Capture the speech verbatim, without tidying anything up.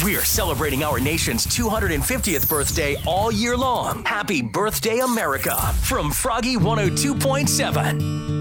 We're celebrating our nation's two hundred fiftieth birthday all year long. Happy birthday, America, from Froggy one oh two point seven.